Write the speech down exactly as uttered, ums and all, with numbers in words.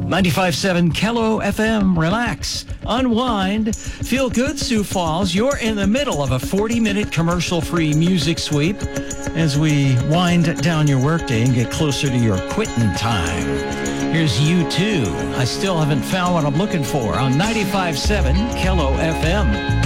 ninety-five point seven Kello F M. Relax, unwind, feel good, Sioux Falls. You're in the middle of a forty-minute commercial-free music sweep as we wind down your workday and get closer to your quitting time. Here's U two. I still haven't found what I'm looking for on ninety-five point seven Kello F M.